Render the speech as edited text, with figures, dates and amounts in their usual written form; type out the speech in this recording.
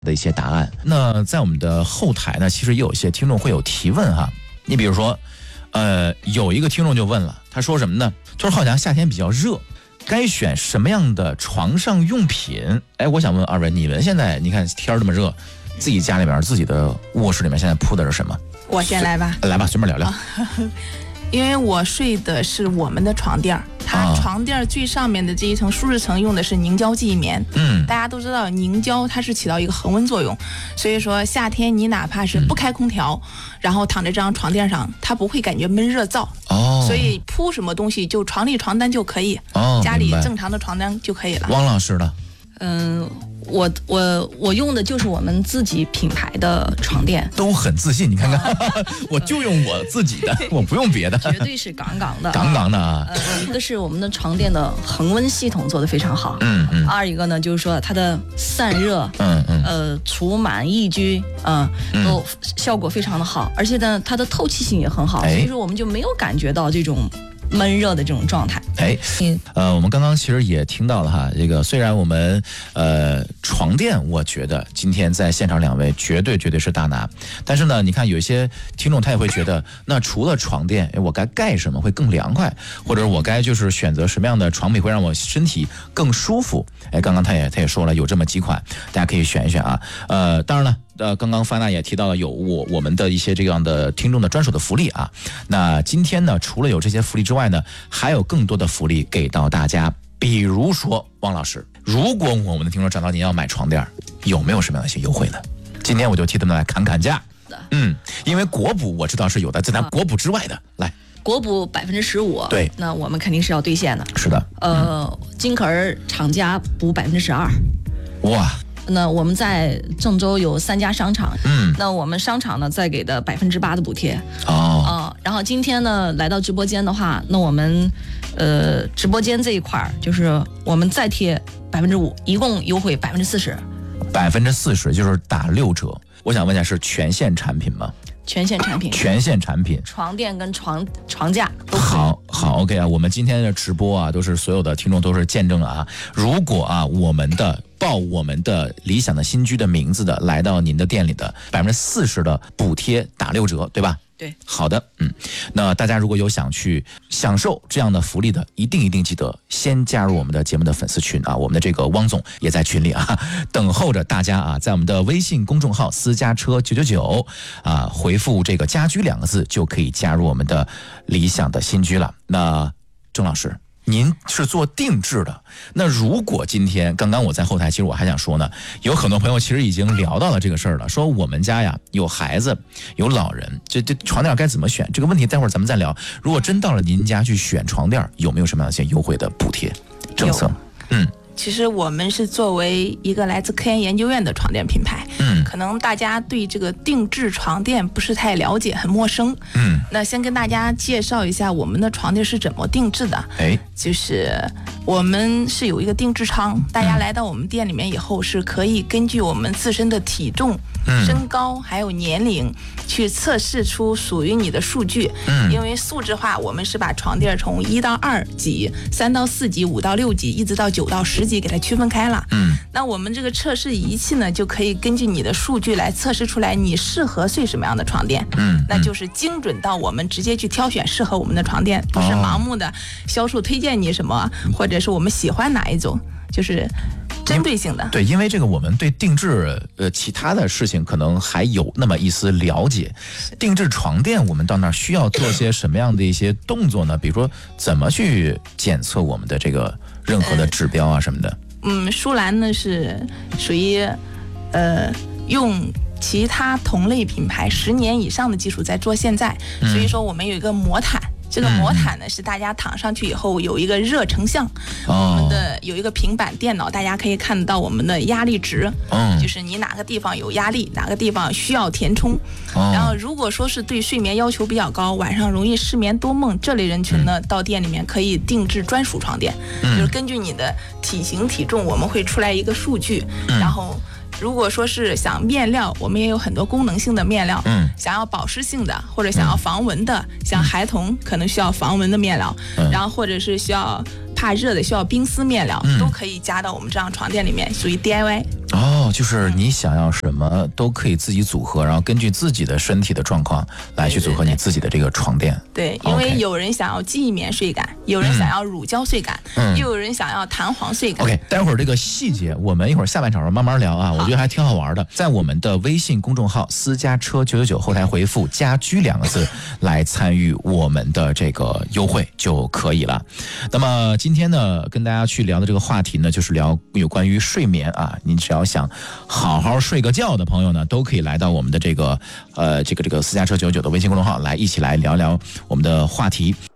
的一些答案。那在我们的后台呢，其实也有一些听众会有提问哈。你比如说，有一个听众就问了，他说什么呢？他说好像夏天比较热，该选什么样的床上用品？哎，我想问二位，你们现在你看天这么热，自己家里边自己的卧室里面现在铺的是什么？ 我先来吧。 来吧，随便聊聊。 因为我睡的是我们的床垫，它床垫最上面的这一层舒适层用的是凝胶记忆棉。大家都知道凝胶它是起到一个恒温作用，所以说夏天你哪怕是不开空调，然后躺在这张床垫上，它不会感觉闷热燥。所以铺什么东西就床立床单就可以。家里正常的床单就可以了。 汪老师呢？ 我用的就是我们自己品牌的床垫， 都很自信。你看看，我就用我自己的，我不用别的， 绝对是杠杠的， 杠杠的啊。 一个是我们的床垫的恒温系统做得非常好，二一个呢就是说它的散热，除螨抑菌，都效果非常的好，而且呢它的透气性也很好，所以说我们就没有感觉到这种闷热的这种状态。 我们刚刚其实也听到了哈，这个虽然我们床垫，我觉得今天在现场两位绝对是大拿，但是呢，你看有一些听众他也会觉得，那除了床垫，我该盖什么会更凉快，或者我该就是选择什么样的床品会让我身体更舒服？刚刚他也说了，有这么几款，大家可以选一选啊。当然了。刚刚方娜也提到了有我们的一些这样的听众的专属的福利啊。那今天呢，除了有这些福利之外呢，还有更多的福利给到大家。比如说，汪老师，如果我们的听众找到您要买床垫，有没有什么样的一些优惠呢？今天我就替他们来砍价。因为国补我知道是有的，在咱国补之外的，来。 国补15%， 对， 那我们肯定是要兑现的。 是的， 金可儿厂家补12%。 哇。 那我们在郑州有3家商场，那我们商场呢再给的8%的补贴。然后今天呢来到直播间的话，那我们直播间这一块就是我们再贴5%，一共优惠40%。 40%就是打6折。我想问一下，是全线产品吗？ 全线产品，床垫跟床架都好 OK 啊！我们今天的直播啊，都是所有的听众都是见证了啊。如果啊，我们的报我们的理想的新居的名字的来到您的店里的40%的补贴打6折，对吧？ 对， 好的，那大家如果有想去享受这样的福利的，一定记得先加入我们的节目的粉丝群啊，我们的这个汪总也在群里啊，等候着大家啊，在我们的微信公众号私家车999啊，回复这个家居2个字就可以加入我们的理想的新居了。那郑老师，您是做定制的，那如果今天刚刚我在后台，其实我还想说呢，有很多朋友其实已经聊到了这个事儿了，说我们家呀有孩子有老人，这床垫该怎么选这个问题，待会儿咱们再聊。如果真到了您家去选床垫，有没有什么样一些优惠的补贴政策？ 其实我们是作为一个来自科研研究院的床垫品牌，可能大家对这个定制床垫不是太了解，很陌生。那先跟大家介绍一下我们的床垫是怎么定制的。就是我们是有一个定制舱，大家来到我们店里面以后，是可以根据我们自身的体重、身高还有年龄去测试出属于你的数据。因为素质化，我们是把床垫从1到2级、3到4级、5到6级，一直到9到10级给它区分开了。那我们这个测试仪器呢，就可以根据你的数据来测试出来你适合睡什么样的床垫。那就是精准到我们直接去挑选适合我们的床垫，不是盲目的销售推荐你什么，或者是我们喜欢哪一种，就是针对性的。 对，因为这个我们对定制其他的事情可能还有那么一丝了解，定制床垫我们到那儿需要做些什么样的一些动作呢？比如说怎么去检测我们的这个任何的指标啊什么的？ 舒兰呢是属于用其他同类品牌10年以上的技术在做现在，所以说我们有一个魔毯。这个魔毯呢是大家躺上去以后有一个热成像，我们的有一个平板电脑，大家可以看得到我们的压力值，就是你哪个地方有压力，哪个地方需要填充。然后如果说是对睡眠要求比较高，晚上容易失眠多梦这类人群呢，到店里面可以定制专属床垫，就是根据你的体型体重，我们会出来一个数据，然后如果说是想面料，我们也有很多功能性的面料，想要保湿性的或者想要防蚊的，像孩童可能需要防蚊的面料，然后或者是需要怕热的需要冰丝面料，都可以加到我们这张床垫里面，属于 DIY。 就是你想要什么都可以自己组合，然后根据自己的身体的状况来去组合你自己的这个床垫。 对，因为有人想要记忆棉睡感，有人想要乳胶睡感，又有人想要弹簧睡感。 OK， 待会儿这个细节我们一会儿下半场慢慢聊啊，我觉得还挺好玩的。在我们的微信公众号私家车999后台回复家居2个字来参与我们的这个优惠就可以了。那么今天呢跟大家去聊的这个话题呢，就是聊有关于睡眠啊，你只要想好好睡个觉的朋友呢，都可以来到我们的这个私家车999的微信公众号来一起来聊聊我们的话题。